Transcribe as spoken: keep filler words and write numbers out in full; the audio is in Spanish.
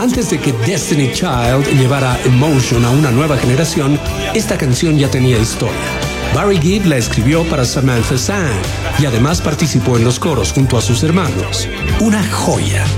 Antes de que Destiny Child llevara Emotion a una nueva generación, esta canción ya tenía historia. Barry Gibb la escribió para Samantha Sang y además participó en los coros junto a sus hermanos. Una joya.